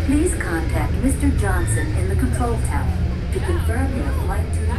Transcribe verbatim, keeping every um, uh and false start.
Please contact Mister Johnson in the control tower to confirm your flight to the